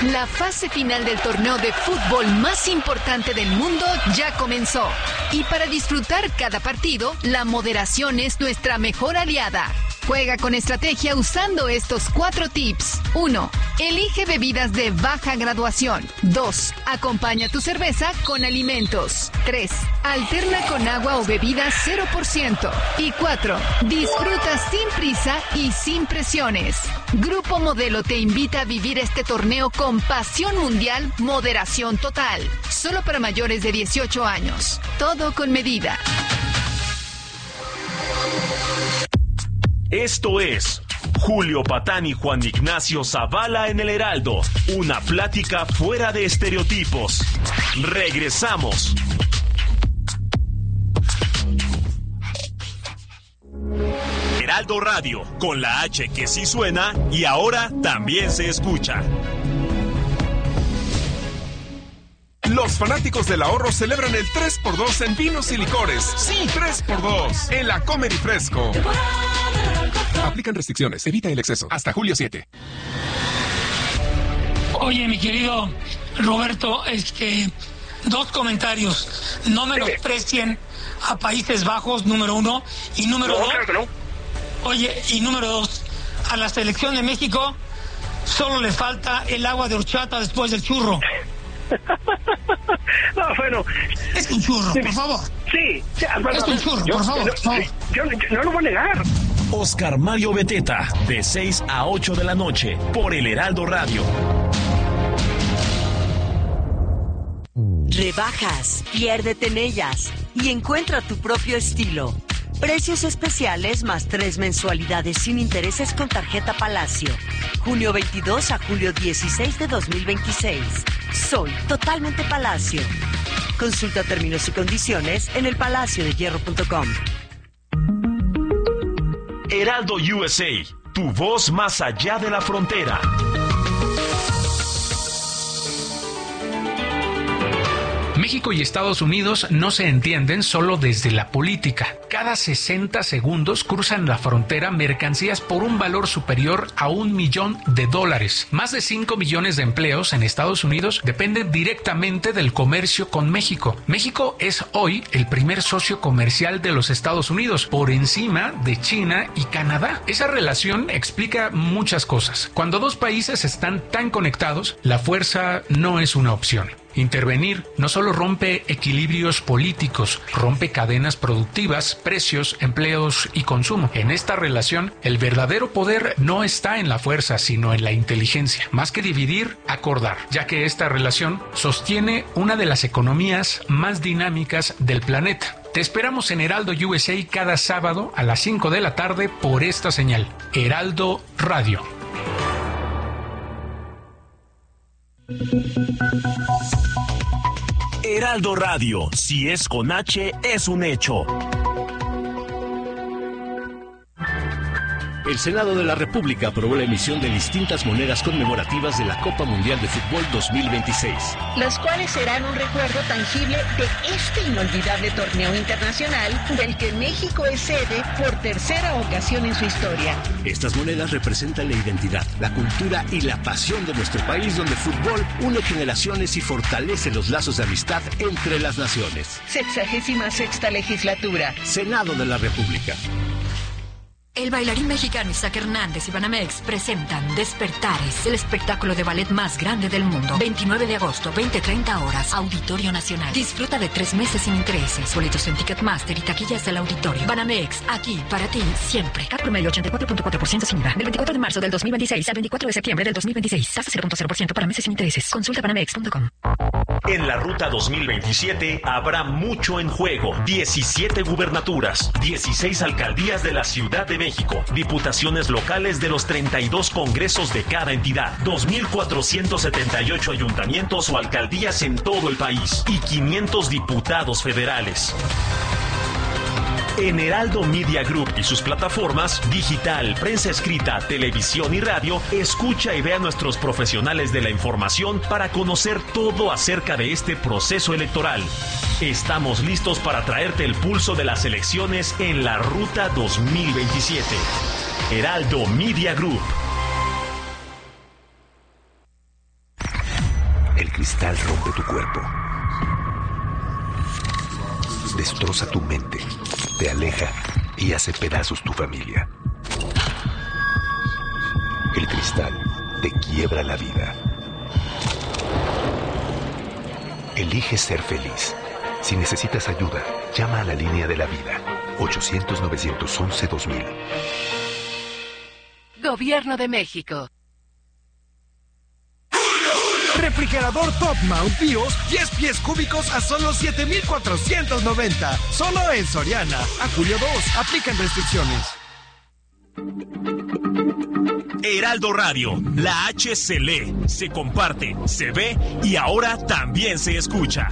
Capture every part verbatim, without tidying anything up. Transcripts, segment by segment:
La fase final del torneo de fútbol más importante del mundo ya comenzó. Y para disfrutar cada partido, la moderación es nuestra mejor aliada. Juega con estrategia usando estos cuatro tips. uno. Elige bebidas de baja graduación. dos. Acompaña tu cerveza con alimentos. tres. Alterna con agua o bebidas cero por ciento. Y cuatro. Disfruta sin prisa y sin presiones. Grupo Modelo te invita a vivir este torneo con pasión mundial, moderación total. Solo para mayores de dieciocho años. Todo con medida. Esto es Julio Patán y Juan Ignacio Zavala en el Heraldo. Una plática fuera de estereotipos. Regresamos. Heraldo Radio, con la H que sí suena y ahora también se escucha. Los fanáticos del ahorro celebran el tres por dos en vinos y licores. Sí, tres por dos en la Comer y Fresco. Aplican restricciones, evita el exceso. Hasta julio siete. Oye, mi querido Roberto, este, dos comentarios. No menosprecien a Países Bajos, número uno. Y número no, dos. Claro que no. Oye, y número dos. A la selección de México solo le falta el agua de horchata después del churro. No, bueno. Es un churro, por favor. Sí, sí bueno, es un churro, yo, por favor. Yo, por favor. Yo, yo, yo no lo voy a negar. Oscar Mario Beteta, de seis a ocho de la noche, por el Heraldo Radio. Rebajas, piérdete en ellas y encuentra tu propio estilo. Precios especiales más tres mensualidades sin intereses con tarjeta Palacio. Junio veintidós a julio dieciséis de dos mil veintiséis. Soy totalmente Palacio. Consulta términos y condiciones en el palacio de hierro punto com. Heraldo U S A, tu voz más allá de la frontera. México y Estados Unidos no se entienden solo desde la política. Cada sesenta segundos cruzan la frontera mercancías por un valor superior a un millón de dólares. Más de cinco millones de empleos en Estados Unidos dependen directamente del comercio con México. México es hoy el primer socio comercial de los Estados Unidos, por encima de China y Canadá. Esa relación explica muchas cosas. Cuando dos países están tan conectados, la fuerza no es una opción. Intervenir no solo rompe equilibrios políticos, rompe cadenas productivas, precios, empleos y consumo. En esta relación, el verdadero poder no está en la fuerza, sino en la inteligencia. Más que dividir, acordar, ya que esta relación sostiene una de las economías más dinámicas del planeta. Te esperamos en Heraldo U S A cada sábado a las cinco de la tarde por esta señal. Heraldo Radio. Heraldo Radio, si es con H, es un hecho. El Senado de la República aprobó la emisión de distintas monedas conmemorativas de la Copa Mundial de Fútbol dos mil veintiséis. Las cuales serán un recuerdo tangible de este inolvidable torneo internacional del que México es sede por tercera ocasión en su historia. Estas monedas representan la identidad, la cultura y la pasión de nuestro país, donde el fútbol une generaciones y fortalece los lazos de amistad entre las naciones. Sexagésima sexta legislatura. Senado de la República. El bailarín mexicano Isaac Hernández y Banamex presentan Despertares, el espectáculo de ballet más grande del mundo. veintinueve de agosto, veinte treinta horas, Auditorio Nacional. Disfruta de tres meses sin intereses. Boletos en Ticketmaster y taquillas del auditorio. Banamex, aquí para ti siempre. Cat promedio ochenta y cuatro punto cuatro por ciento sin I V A. Del veinticuatro de marzo del dos mil veintiséis al veinticuatro de septiembre del dos mil veintiséis. Tasa cero punto cero por ciento para meses sin intereses. Consulta banamex punto com. En la Ruta dos mil veintisiete habrá mucho en juego. diecisiete gubernaturas, dieciséis alcaldías de la Ciudad de México, diputaciones locales de los treinta y dos congresos de cada entidad, dos mil cuatrocientos setenta y ocho ayuntamientos o alcaldías en todo el país y quinientos diputados federales. En Heraldo Media Group y sus plataformas digital, prensa escrita, televisión y radio, escucha y ve a nuestros profesionales de la información para conocer todo acerca de este proceso electoral. Estamos listos para traerte el pulso de las elecciones en la Ruta dos mil veintisiete. Heraldo Media Group. cristal rompe tu cuerpo. Destroza tu mente, te aleja y hace pedazos tu familia. El cristal te quiebra la vida. Elige ser feliz. Si necesitas ayuda, llama a la línea de la vida. ochocientos, novecientos once, dos mil. Gobierno de México. Refrigerador Top Mount BIOS, diez pies cúbicos a solo siete mil cuatrocientos noventa. Solo en Soriana. A julio dos. Aplican restricciones. Heraldo Radio, la H se lee, se comparte, se ve y ahora también se escucha.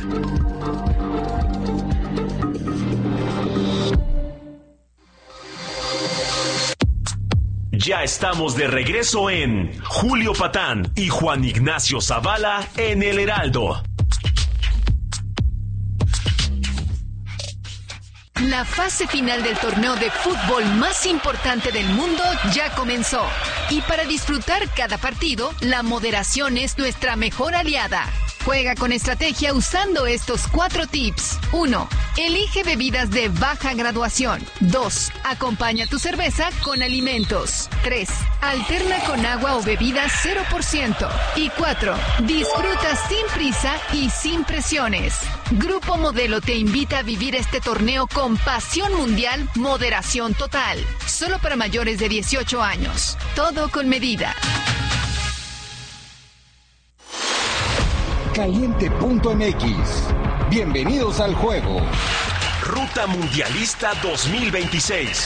Ya estamos de regreso en Julio Patán y Juan Ignacio Zavala en El Heraldo. La fase final del torneo de fútbol más importante del mundo ya comenzó. Y para disfrutar cada partido, la moderación es nuestra mejor aliada. Juega con estrategia usando estos cuatro tips. uno. Elige bebidas de baja graduación. dos. Acompaña tu cerveza con alimentos. tres. Alterna con agua o bebidas cero por ciento. Y cuatro. Disfruta sin prisa y sin presiones. Grupo Modelo te invita a vivir este torneo con pasión mundial, moderación total. Solo para mayores de dieciocho años. Todo con medida. Caliente punto M X. Bienvenidos al juego. Ruta Mundialista dos mil veintiséis.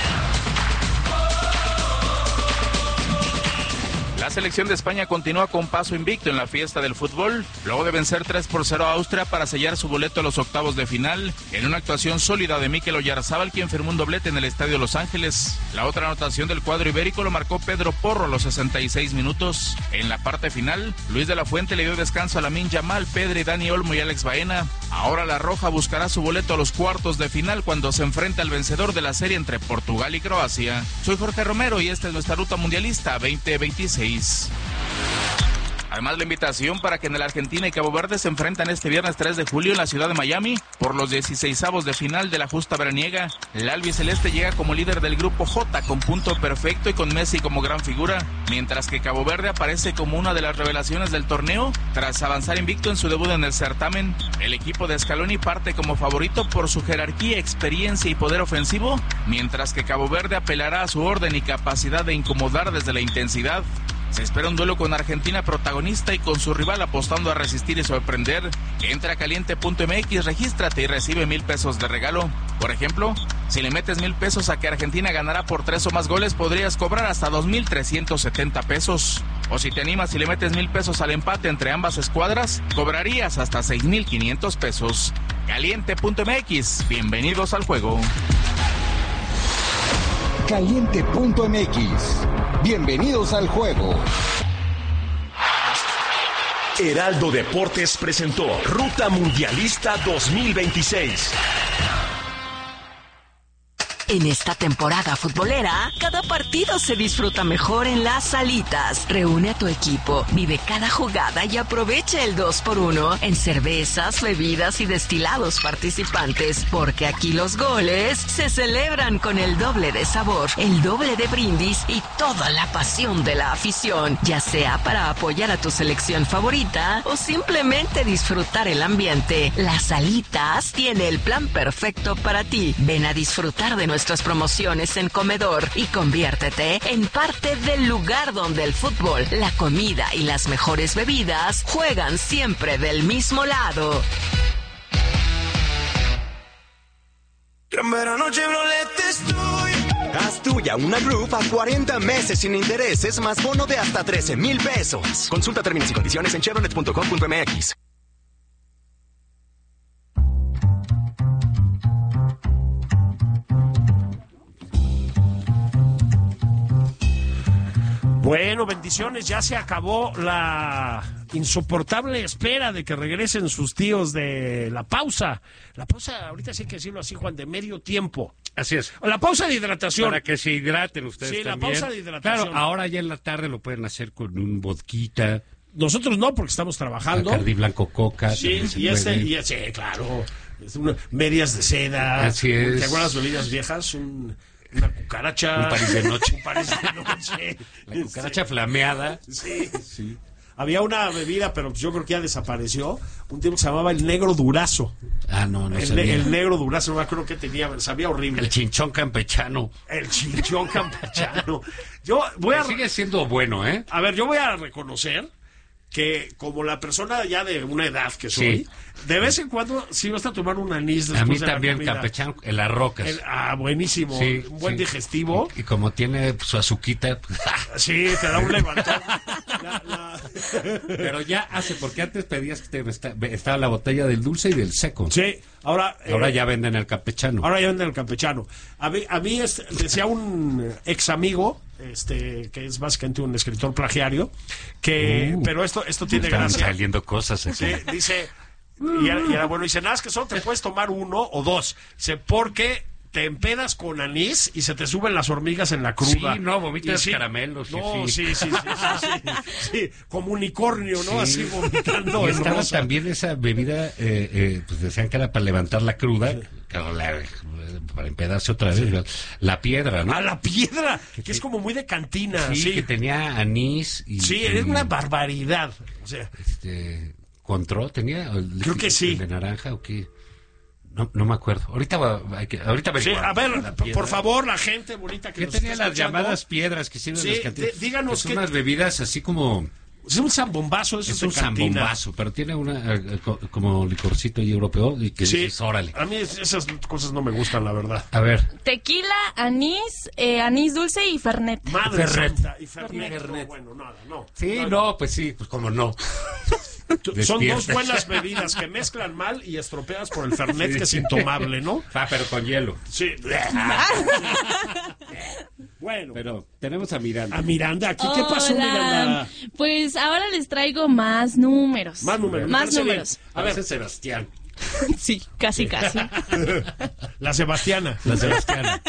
La selección de España continúa con paso invicto en la fiesta del fútbol, luego de vencer tres por cero a Austria para sellar su boleto a los octavos de final, en una actuación sólida de Mikel Oyarzábal, quien firmó un doblete en el Estadio Los Ángeles. La otra anotación del cuadro ibérico lo marcó Pedro Porro a los sesenta y seis minutos. En la parte final, Luis de la Fuente le dio descanso a Lamine Yamal, Pedri, Dani Olmo y Alex Baena. Ahora la Roja buscará su boleto a los cuartos de final cuando se enfrenta al vencedor de la serie entre Portugal y Croacia. Soy Jorge Romero y esta es nuestra Ruta Mundialista veinte veintiséis. Además, la invitación para que en la Argentina y Cabo Verde se enfrentan este viernes tres de julio en la ciudad de Miami por los dieciseisavos de final de la justa veraniega. El albiceleste llega como líder del grupo J con punto perfecto y con Messi como gran figura, mientras que Cabo Verde aparece como una de las revelaciones del torneo tras avanzar invicto en su debut en el certamen. El equipo de Scaloni parte como favorito por su jerarquía, experiencia y poder ofensivo, mientras que Cabo Verde apelará a su orden y capacidad de incomodar desde la intensidad. Se espera un duelo con Argentina protagonista y con su rival apostando a resistir y sorprender. Entra a caliente punto M X, regístrate y recibe mil pesos de regalo. Por ejemplo, si le metes mil pesos a que Argentina ganará por tres o más goles, podrías cobrar hasta dos mil trescientos setenta pesos. O si te animas y le metes mil pesos al empate entre ambas escuadras, cobrarías hasta seis mil quinientos pesos. caliente punto M X, bienvenidos al juego. Caliente punto M X. Bienvenidos al juego. Heraldo Deportes presentó Ruta Mundialista dos mil veintiséis. En esta temporada futbolera, cada partido se disfruta mejor en Las Salitas. Reúne a tu equipo, vive cada jugada y aprovecha el dos por uno en cervezas, bebidas y destilados participantes, porque aquí los goles se celebran con el doble de sabor, el doble de brindis y toda la pasión de la afición, ya sea para apoyar a tu selección favorita o simplemente disfrutar el ambiente. Las Salitas tiene el plan perfecto para ti. Ven a disfrutar de nuestro nuestras promociones en comedor y conviértete en parte del lugar donde el fútbol, la comida y las mejores bebidas juegan siempre del mismo lado. En verano Chevrolet estoy. Haz tuya una Groove a cuarenta meses sin intereses más bono de hasta trece mil pesos. Consulta términos y condiciones en chevrolet punto com punto m x. Bueno, bendiciones, ya se acabó la insoportable espera de que regresen sus tíos de la pausa. La pausa, ahorita sí hay que decirlo así, Juan, de medio tiempo. Así es. La pausa de hidratación. Para que se hidraten ustedes sí, también. Sí, la pausa de hidratación. Claro, ahora ya en la tarde lo pueden hacer con un vodquita, Nosotros no, porque estamos trabajando. Bacardí Blanco Coca. Sí, y ese, y ese, sí, claro. Es una, medias de seda. Así es. ¿Te acuerdas las bebidas viejas? Un, una cucaracha. Un París de noche. Un París de noche. La cucaracha sí. flameada. Sí, sí. Había una bebida, pero yo creo que ya desapareció. Un tiempo que se llamaba el negro durazo. Ah, no, no el, sabía. El negro durazo, no me acuerdo qué tenía, sabía horrible. El chinchón campechano. El chinchón campechano. Yo voy a... Sigue siendo bueno, ¿eh? A ver, yo voy a reconocer que como la persona ya de una edad que soy, sí. de vez en cuando sí me gusta tomar un anís después a mí de también la campechano en las rocas. El, ah, buenísimo, sí, un buen sí. digestivo. Y, y como tiene su azuquita, sí, te da un levantón. la, la... Pero ya hace, porque antes pedías que te, estaba la botella del dulce y del seco. Sí, ahora ahora eh, ya venden el campechano. Ahora ya venden el campechano. A mí, a mí es, decía un ex amigo, este, que es básicamente un escritor plagiario, que, uh, pero esto, esto tiene están gracia. saliendo cosas aquí. Sí, dice, y era, y era bueno, dice, nada, es que solo te puedes tomar uno o dos. Dice, porque te empedas con anís y se te suben las hormigas en la cruda. Sí, no, vomitas sí, caramelos. No, sí, sí, sí, sí, sí, sí, sí, como unicornio, ¿no? Sí. Así vomitando. Y estaba rosa. También esa bebida, eh, eh, pues decían que era para levantar la cruda, sí. la, para empedarse otra vez, sí. la piedra, ¿no? ¡Ah, la piedra! Que, que es como muy de cantina. Sí, sí. que tenía anís y... Sí, es una barbaridad. O sea... Este, ¿Control tenía? Creo que sí. ¿De naranja o qué? No, no me acuerdo. Ahorita va, hay que, ahorita sí, a ver, por favor, la gente bonita que ¿Qué nos tenía está las llamadas piedras que sirven sí, en las cantinas? De, díganos son que... unas bebidas así como... Es un zambombazo, eso es un zambombazo, pero tiene una eh, como licorcito y europeo y que sí, dices, órale. A mí esas cosas no me gustan, la verdad. A ver. Tequila, anís, eh, anís dulce y fernet. Madre fernet. Santa, y fernet. fernet. No, bueno, nada, no. Sí, no, no, pues sí, pues como no. Son dos buenas bebidas que mezclan mal y estropeadas por el fernet, sí. que es intomable, ¿no? Ah, pero con hielo. Sí. Bueno. Pero tenemos a Miranda. A Miranda, ¿aquí qué pasó, Hola. Miranda? Pues ahora les traigo más números. Más números. Más números. Bien. A ver, Sebastián. Sí, casi, casi. La Sebastiana. La Sebastiana.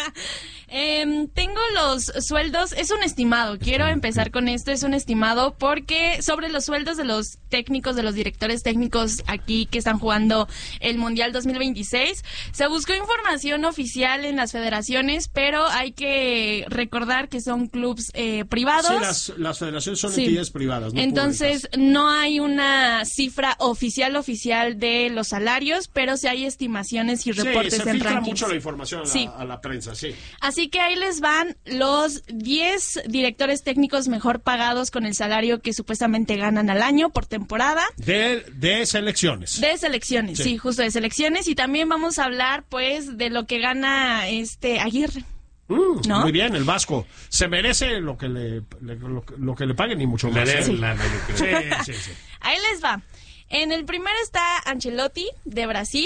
Eh, tengo los sueldos, es un estimado, quiero empezar con esto, es un estimado porque sobre los sueldos de los técnicos, de los directores técnicos aquí que están jugando el Mundial dos mil veintiséis, se buscó información oficial en las federaciones, pero hay que recordar que son clubes eh, privados. Sí, las, las federaciones son sí. entidades privadas. No Entonces públicas. No hay una cifra oficial oficial de los salarios, pero sí hay estimaciones y reportes sí, se en filtra rankings. mucho la información a la, sí. a la prensa, sí. Así que ahí les van los diez directores técnicos mejor pagados con el salario que supuestamente ganan al año por temporada. De, de selecciones. De selecciones, sí. sí, justo de selecciones. Y también vamos a hablar, pues, de lo que gana este Aguirre. Mm, ¿no? Muy bien, el Vasco. Se merece lo que le, le lo, lo que le paguen y mucho más. ¿eh? Sí. La, la, sí, sí, sí. Ahí les va. En el primero está Ancelotti, de Brasil.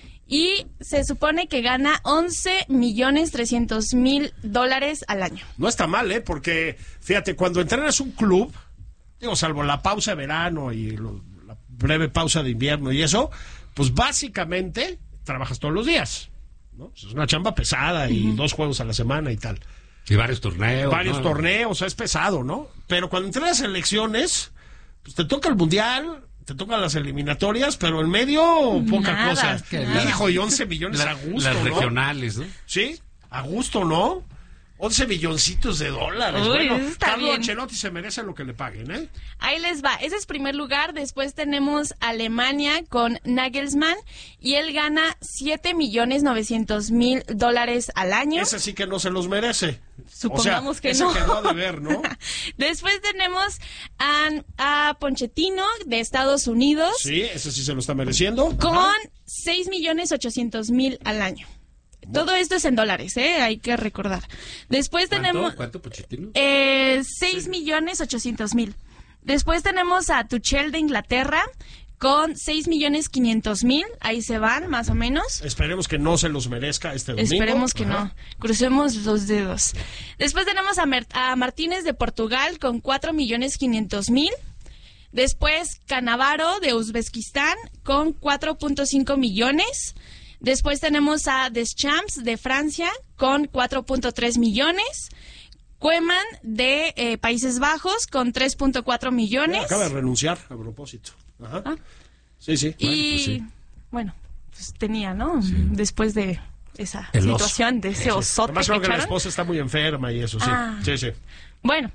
Y se supone que gana once millones trescientos mil dólares al año. No está mal, ¿eh? Porque, fíjate, cuando entrenas un club, digo, salvo la pausa de verano y lo, la breve pausa de invierno y eso, pues básicamente trabajas todos los días, ¿no? Es una chamba pesada y uh-huh. dos juegos a la semana y tal. Y varios torneos. Varios ¿no? torneos, es pesado, ¿no? Pero cuando entrenas elecciones, pues te toca el Mundial... Te tocan las eliminatorias, pero en medio poca nada, cosa. Nada. Hijo, y once millones la, a gusto, las ¿no? regionales, ¿no? Sí, a gusto, ¿no? once milloncitos de dólares. Uy, bueno, está Carlo bien. Ancelotti se merece lo que le paguen, ¿eh? Ahí les va. Ese es primer lugar. Después tenemos Alemania con Nagelsmann y él gana siete millones novecientos mil dólares al año. Ese sí que no se los merece. Supongamos o sea, que ese no. quedó a deber, ¿no? Después tenemos a, a Pochettino de Estados Unidos. Sí, ese sí se lo está mereciendo. Con Ajá. seis millones ochocientos mil al año. Todo esto es en dólares, ¿eh? Hay que recordar. Después ¿Cuánto? tenemos... ¿Cuánto, Pochettino? Eh, seis millones ochocientos mil. Después tenemos a Tuchel de Inglaterra con seis millones quinientos mil. Ahí se van, más o menos. Esperemos que no se los merezca este domingo. Esperemos que Ajá. no. Crucemos los dedos. Después tenemos a, Mer- a Martínez de Portugal con cuatro millones quinientos mil. Después Cannavaro de Uzbekistán con cuatro punto cinco millones. Después tenemos a Deschamps de Francia con cuatro punto tres millones. Koeman de eh, Países Bajos con tres punto cuatro millones. Acaba de renunciar a propósito. Ajá. Ah. Sí, sí. Y bueno, pues, sí. bueno, pues tenía, ¿no? Sí. Después de esa El situación, oso. de ese Sí. osote Además, que creo que la echaron. esposa está muy enferma y eso, sí. Ah. Sí, sí. Bueno,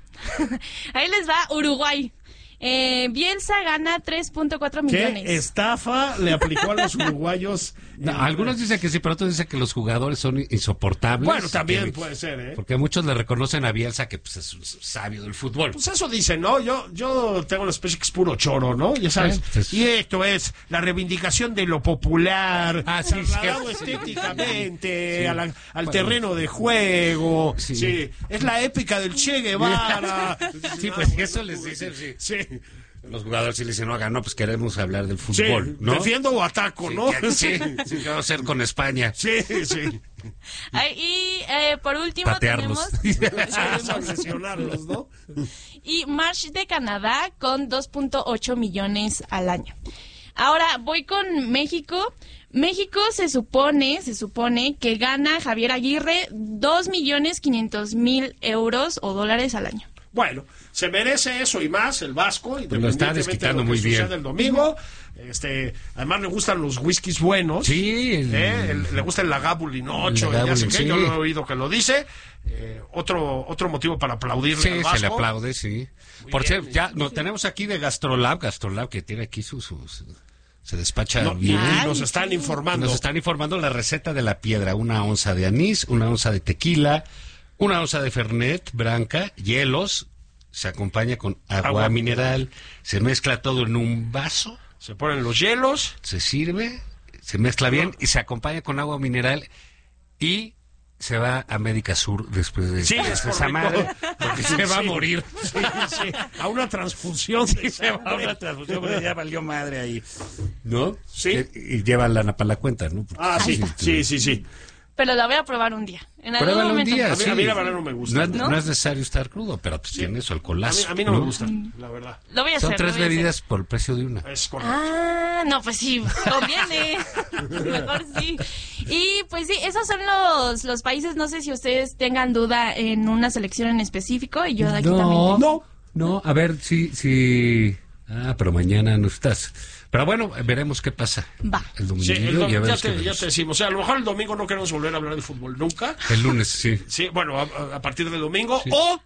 ahí les va Uruguay. Eh, Bielsa gana tres punto cuatro millones. ¿Qué estafa le aplicó a los uruguayos? No, algunos dicen que sí, pero otros dicen que los jugadores son insoportables. Bueno, también que, puede ser, ¿eh? Porque muchos le reconocen a Bielsa que pues, es un sabio del fútbol. Pues eso dicen, ¿no? Yo yo tengo una especie que es puro choro, ¿no? Ya sabes. Eh, pues, y esto es la reivindicación de lo popular, ah, sí, trasladado sí, estéticamente sí. a la- al Bueno, terreno de juego. sí. Sí. Es la épica del Che Guevara. Sí, pues eso les dicen, sí. Sí. Los jugadores sí le dicen, no, hagan, no, pues queremos hablar del fútbol, Sí, ¿no? defiendo o ataco, Sí, ¿no? que- sí, sí, ¿qué vamos a hacer con España? Sí, sí. Ay, y eh, por último Patearlos. tenemos Lesionarlos, ¿no? y Marsh de Canadá con dos punto ocho millones al año. Ahora voy con México. México se supone, se supone que gana Javier Aguirre dos millones quinientos mil euros o dólares al año. Bueno, se merece eso y más el Vasco, Lo está independientemente desquitando de lo que muy bien. suceda el domingo. Este, además le gustan los whiskies buenos. Sí, el- ¿eh? El- le gusta el Lagavulin ocho, El y ya sé Lagavulin, qué, sí. yo lo he oído que lo dice. Eh, otro otro motivo para aplaudirle Sí, al se Vasco. le aplaude, sí. Muy Por bien, cierto, ya no tenemos aquí de Gastrolab, Gastrolab que tiene aquí sus... sus- se despacha No, bien. y nos están informando. Nos están informando la receta de la piedra. Una onza de anís, una onza de tequila, una onza de fernet, branca, hielos. Se acompaña con agua, Agua mineral. Se mezcla todo en un vaso. Se ponen los hielos. Se sirve, se mezcla bien y se acompaña con agua mineral y se va a América Sur después de Sí, de es esa correcto. madre porque se va a Sí. morir. Sí, sí, a una transfusión. Sí, se va a una transfusión porque ya valió madre ahí. ¿No? Sí. Y, y lleva lana para la cuenta, ¿no? Porque Ah, sí, sí, sí, sí. Pero la voy a probar un día. En algún Pruébalo un momento. día, A mí- sí. a mí la verdad no me gusta. No es, ¿No? no es necesario estar crudo, pero pues tiene su A mí, alcoholazo. a mí no, me gusta, la verdad. Lo voy a Son hacer. tres lo voy a hacer. bebidas por el precio de una. Es correcto. Ah, no, pues sí, conviene. Mejor sí. Y pues sí, esos son los, los países. No sé si ustedes tengan duda en una selección en específico. Y yo de aquí también. No, tengo. no, a ver si, si... Ah, pero mañana no estás. Pero bueno, veremos qué pasa. Va. El domingo Sí, el dom- ya ya, veremos te, qué ya veremos. te decimos. O sea, a lo mejor el domingo no queremos volver a hablar de fútbol nunca. El lunes, sí. Sí, bueno, a, a partir del domingo. Sí. O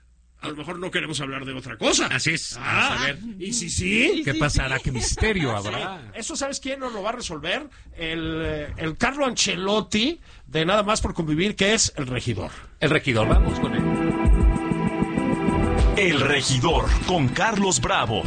a lo mejor no queremos hablar de otra cosa. Así es. Ah, Vamos a ver. y si sí. ¿Qué pasará? ¿Qué misterio habrá? Sí, eso, ¿sabes quién nos lo va a resolver? El, eh, el Carlo Ancelotti, de Nada Más por Convivir, que es el regidor. El regidor, vamos con él. El Regidor, con Carlos Bravo.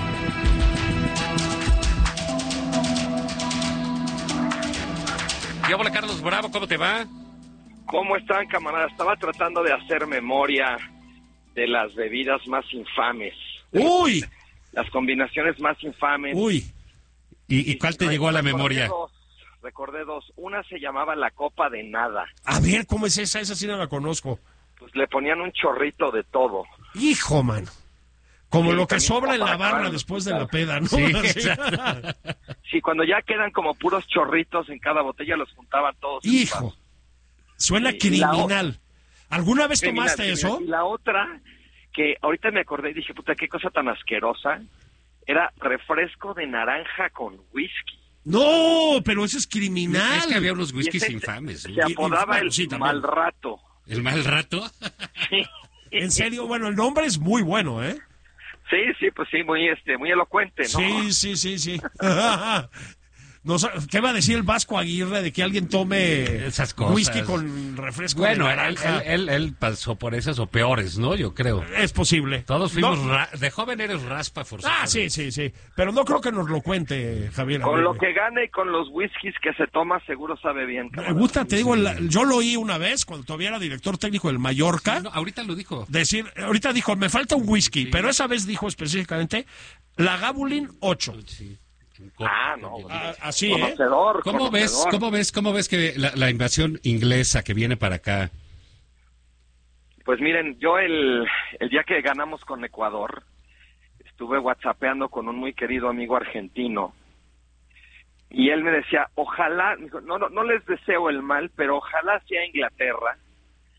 Y hola, Carlos Bravo, ¿cómo te va? ¿Cómo están, camaradas? Estaba tratando de hacer memoria de las bebidas más infames. ¡Uy! Las combinaciones más infames. ¡Uy! ¿Y, y cuál te llegó a la memoria? Recordé dos, recordé dos. Una se llamaba la copa de nada. A ver, ¿cómo es esa? Esa sí no la conozco. Pues le ponían un chorrito de todo. Hijo, mano. Como Sí, lo que también sobra en para la barra acabar. después de la peda, ¿no? Sí, Así. exacto. Sí, cuando ya quedan como puros chorritos en cada botella, los juntaban todos. en un Hijo. vaso. Suena Sí, y la criminal. ¿Alguna vez Criminal, tomaste criminal. eso? Y la otra, que ahorita me acordé y dije, puta, qué cosa tan asquerosa, era refresco de naranja con whisky. No, pero eso es criminal. Es que había unos Y whiskies ese infames. Se ¿no? Y- y- apodaba bueno, el sí, también. mal rato. ¿El mal rato? Sí. En serio, bueno, el nombre es muy bueno, ¿eh? Sí, sí, pues sí, muy este, muy elocuente, ¿no? Sí, sí, sí, sí. No sé, ¿qué va a decir el Vasco Aguirre de que alguien tome Esas cosas. whisky con refresco Bueno, de él, naranja? él, él, él pasó por esas o peores, ¿no? Yo creo. Es posible. Todos fuimos... No. ra- de joven eres raspa forzado. Ah, sí, sí, sí. Pero no creo que nos lo cuente, Javier. Con lo Aguirre. que gane y con los whiskies que se toma, seguro sabe bien. Me camarada. gusta, te digo, el- yo lo oí una vez cuando todavía era director técnico del Mallorca. No, ahorita lo dijo. Decir, ahorita dijo, me falta un whisky, pero esa vez dijo específicamente Lagavulin ocho. Ah, no. Ah, así, ¿eh? Conocedor, ¿Cómo ves, conocedor. cómo ves, cómo ves que la, la invasión inglesa que viene para acá? Pues miren, yo el, el día que ganamos con Ecuador, estuve whatsappeando con un muy querido amigo argentino. Y él me decía, ojalá, me dijo, no, no, no les deseo el mal, pero ojalá sea Inglaterra,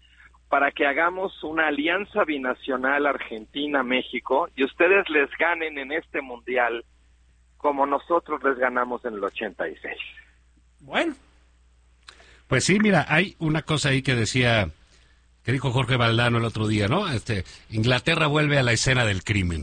para que hagamos una alianza binacional Argentina-México y ustedes les ganen en este mundial como nosotros les ganamos en el ochenta y seis. Bueno. Pues sí, mira, hay una cosa ahí que decía, que dijo Jorge Valdano el otro día, ¿no? Este, Inglaterra vuelve a la escena del crimen.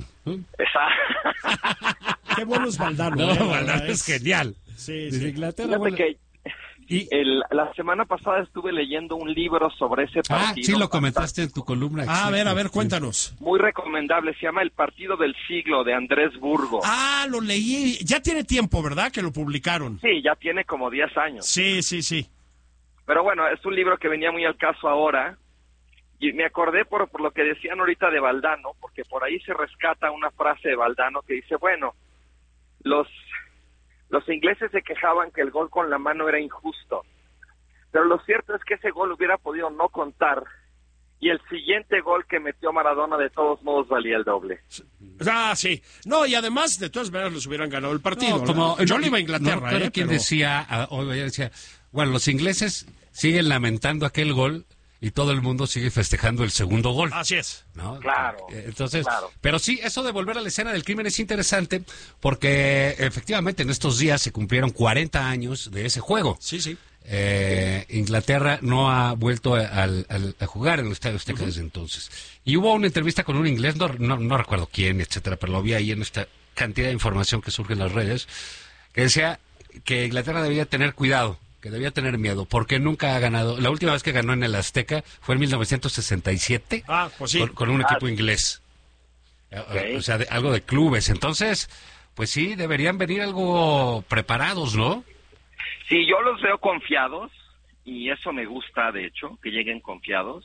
Exacto. Qué bueno es Valdano. No, ¿eh? Valdano es, es genial. Sí, Desde sí. Inglaterra vuelve... que y el, la semana pasada estuve leyendo un libro sobre ese partido. Ah, sí, lo comentaste en tu columna. Ah, a ver, a ver, sí. cuéntanos. Muy recomendable, se llama El Partido del Siglo, de Andrés Burgo. Ah, lo leí. Ya tiene tiempo, ¿verdad? Que lo publicaron. Sí, ya tiene como diez años. Sí, sí, sí. Pero bueno, es un libro que venía muy al caso ahora. Y me acordé por, por lo que decían ahorita de Valdano, porque por ahí se rescata una frase de Valdano que dice, bueno, los... Los ingleses se quejaban que el gol con la mano era injusto, pero lo cierto es que ese gol hubiera podido no contar y el siguiente gol que metió Maradona de todos modos valía el doble. Ah, sí. No, y además, de todas maneras, les hubieran ganado el partido. No, como, Yo no, le iba a Inglaterra. No, pero ¿eh? quien pero... decía, hoy decía, bueno, los ingleses siguen lamentando aquel gol y todo el mundo sigue festejando el segundo gol. Así es. ¿No? Claro. Entonces, claro. Pero sí, eso de volver a la escena del crimen es interesante porque efectivamente en estos días se cumplieron cuarenta años de ese juego. Sí, sí. Eh, Inglaterra no ha vuelto a, a, a jugar en el Estadio Azteca uh-huh. desde entonces. Y hubo una entrevista con un inglés, no, no, no recuerdo quién, etcétera, pero lo vi ahí en esta cantidad de información que surge en las redes, que decía que Inglaterra debía tener cuidado, que debía tener miedo, porque nunca ha ganado. La última vez que ganó en el Azteca fue en mil novecientos sesenta y siete, ah, pues sí. con, con un ah, equipo sí. inglés. Okay. O sea, de, algo de clubes. Entonces, pues sí, deberían venir algo preparados, ¿no? Sí, yo los veo confiados, y eso me gusta, de hecho, que lleguen confiados.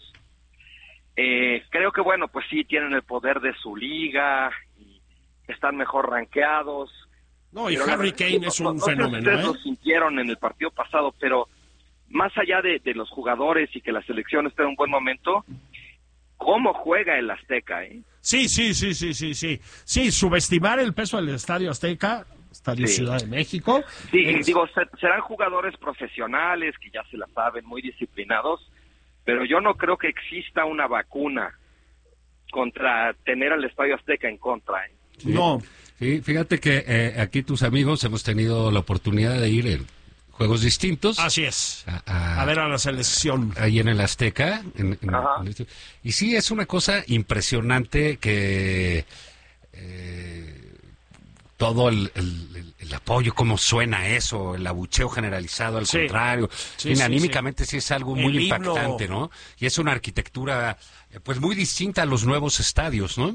Eh, creo que, bueno, pues sí, tienen el poder de su liga, y están mejor rankeados. No, y pero Harry Kane no, es un no, no fenómeno, sé si ustedes ¿eh? lo sintieron en el partido pasado, pero más allá de, de los jugadores y que la selección esté en un buen momento, ¿cómo juega el Azteca, eh? Sí, sí, sí, sí, sí, sí. Sí, subestimar el peso del Estadio Azteca, Estadio Sí. Ciudad de México. Sí, es... digo, ser, serán jugadores profesionales que ya se la saben, muy disciplinados, pero yo no creo que exista una vacuna contra tener al Estadio Azteca en contra, ¿eh? Sí. No. Sí, fíjate que eh, aquí tus amigos hemos tenido la oportunidad de ir en juegos distintos. Así es. A, a, a ver a la selección. Ahí en el Azteca. En, en, en este, y sí, es una cosa impresionante que eh, todo el, el, el apoyo, cómo suena eso, el abucheo generalizado, al sí. contrario. Sí, sí, sí, anímicamente sí. sí es algo el muy himno. impactante, ¿no? Y es una arquitectura eh, pues muy distinta a los nuevos estadios, ¿no?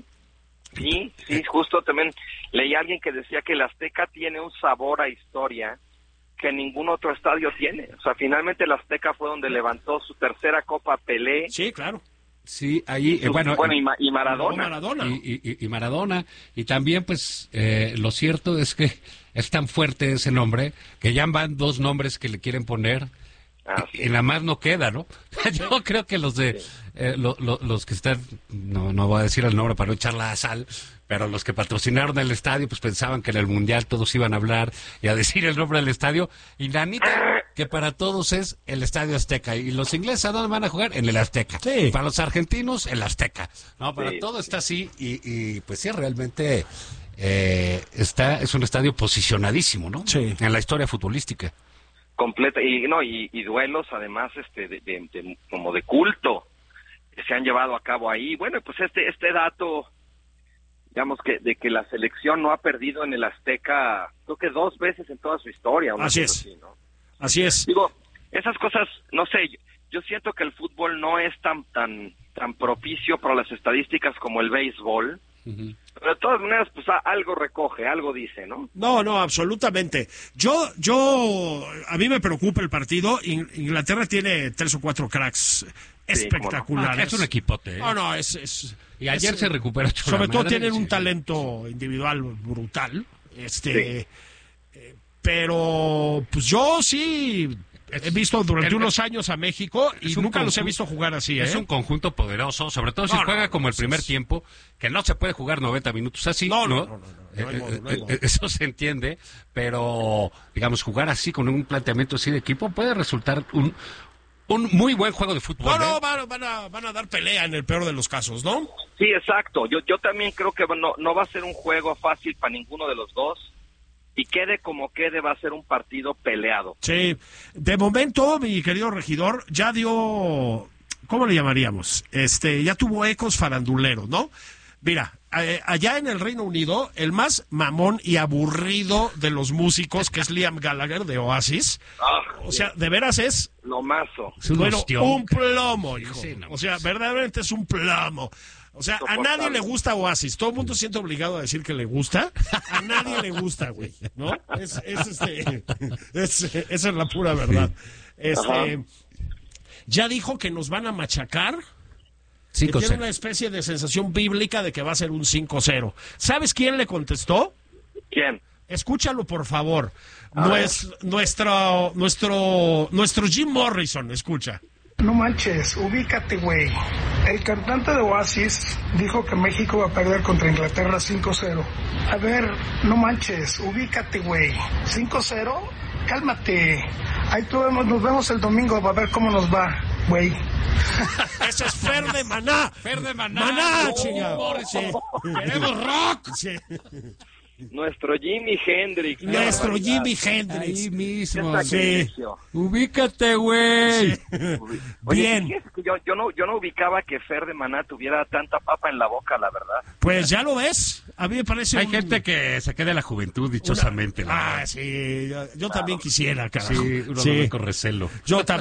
Sí, sí, justo también leí a alguien que decía que el Azteca tiene un sabor a historia que ningún otro estadio tiene. O sea, finalmente el Azteca fue donde levantó su tercera Copa Pelé. Sí, claro. Sí, ahí, Su, eh, bueno, bueno y, Ma, y Maradona. Maradona. Y, y, y Maradona. Y también, pues, eh, lo cierto es que es tan fuerte ese nombre que ya van dos nombres que le quieren poner. Ah, y, sí. y nada más no queda, ¿no? Yo creo que los de Sí. eh, lo, lo, los que están, no, no voy a decir el nombre para no echarla a sal, pero los que patrocinaron el estadio, pues pensaban que en el Mundial todos iban a hablar y a decir el nombre del estadio. Y la neta, que para todos es el Estadio Azteca. Y los ingleses, ¿a dónde van a jugar? En el Azteca. Sí. Para los argentinos, el Azteca. No, para Sí, todo sí. está así. Y, y pues sí, realmente eh, está es un estadio posicionadísimo, ¿no? Sí. En la historia futbolística. Completa y no y, y duelos además este de, de, de- como de culto que se han llevado a cabo ahí. Bueno, pues este este dato, digamos que de que la selección no ha perdido en el Azteca, creo que dos veces en toda su historia. una Así cosa es. así, ¿no? Así es. Digo, esas cosas, no sé, yo, yo siento que el fútbol no es tan tan tan propicio para las estadísticas como el béisbol. Pero de todas maneras, pues a- algo recoge, algo dice, ¿no? No, no, absolutamente. Yo, yo, a mí me preocupa el partido. In- Inglaterra tiene tres o cuatro cracks espectaculares. Ah, es un equipote, ¿eh? No, no, es... es Y ayer es- se recuperó. Sobre todo tienen sí. un talento individual brutal. Este, eh, pero, pues yo sí he visto durante el- unos años a México y Es un nunca los he conjun- visto jugar así, ¿eh? Es un conjunto poderoso, sobre todo si No, no, juega no, como el no, primer es- tiempo, que no se puede jugar noventa minutos así, No, ¿no? no, no, no, no, no hay Eh, modo, no hay eh, modo. eh, Eso se entiende, pero, digamos, jugar así con un planteamiento así de equipo puede resultar un, un muy buen juego de fútbol. No, no, ¿eh? van, van a, van a dar pelea en el peor de los casos, ¿no? Sí, exacto. Yo, yo también creo que no, no va a ser un juego fácil para ninguno de los dos. Y quede como quede, va a ser un partido peleado. Sí. De momento, mi querido regidor, ya dio... ¿Cómo le llamaríamos? Este, ya tuvo ecos faranduleros, ¿no? Mira, eh, allá en el Reino Unido, el más mamón y aburrido de los músicos, que es Liam Gallagher de Oasis, ah, o sea, de veras es... Lo mazo. Bueno, un plomo, hijo. Sí, no, o sea, verdaderamente es un plomo. O sea, a nadie le gusta Oasis. Todo el mundo se siente obligado a decir que le gusta. A nadie le gusta, güey, ¿no? Es, es este... Es, esa es la pura verdad. Este... Ajá. Ya dijo que nos van a machacar. cinco cero. Que tiene una especie de sensación bíblica de que va a ser un cinco cero. ¿Sabes quién le contestó? ¿Quién? Escúchalo, por favor. Nues, nuestro, nuestro, nuestro Jim Morrison, escucha. No manches, ubícate, güey. El cantante de Oasis dijo que México va a perder contra Inglaterra cinco cero. A ver, no manches, ubícate, güey. ¿cinco cero? Cálmate. Ahí tú vemos, nos vemos el domingo para ver cómo nos va, güey. Ese es Fer de Maná. Fer de Maná. Maná, oh, chingado. Sí. Queremos rock. Sí. Nuestro Jimi Hendrix. Nuestro Jimi Hendrix. Ahí mismo. Sí. Ubícate, güey. Sí. Bien. Oye, yo, yo, no, yo no ubicaba que Fer de Maná tuviera tanta papa en la boca, la verdad. Pues ya lo ves. A mí me parece. Hay un... gente que se queda de la juventud, dichosamente. Una... La ah, sí. Yo, yo claro. también quisiera, carajo. Sí, uno sí. lo ve con recelo. Yo también.